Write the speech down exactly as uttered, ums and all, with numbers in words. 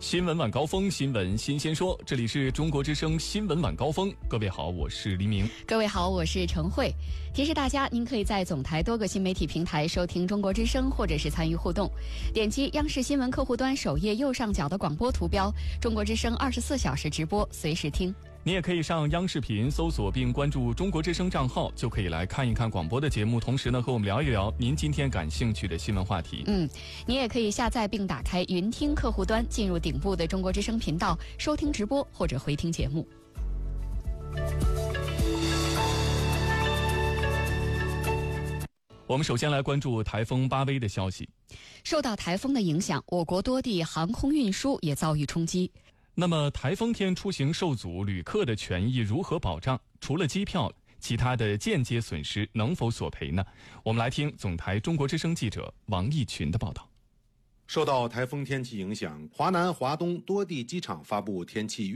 新闻晚高峰，新闻新鲜说，这里是中国之声新闻晚高峰。各位好，我是黎明。 各位好，我是陈慧。提示大家，您可以在总台多个新媒体平台收听中国之声，或者是参与互动。点击央视新闻客户端首页右上角的广播图标，中国之声二十四小时直播，随时听。 你也可以上央视频搜索并关注中国之声账号，就可以来看一看广播的节目，同时呢和我们聊一聊您今天感兴趣的新闻话题。 嗯，你也可以下载并打开云听客户端，进入顶部的中国之声频道，收听直播或者回听节目。 我们首先来关注台风巴威的消息。 受到台风的影响，我国多地航空运输也遭遇冲击。 那么台风天出行受阻，旅客的权益如何保障？除了机票，其他的间接损失能否索赔呢？我们来听总台中国之声记者王义群的报道。 受到台风天气影响，华南、华东多地机场发布天气预